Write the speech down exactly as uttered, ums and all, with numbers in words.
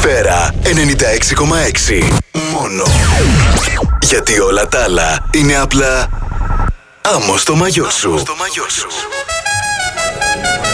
Σφαίρα ενενήντα έξι κόμμα έξι. Μόνο. Γιατί όλα τα άλλα είναι απλά άμμο στο μαγιό σου.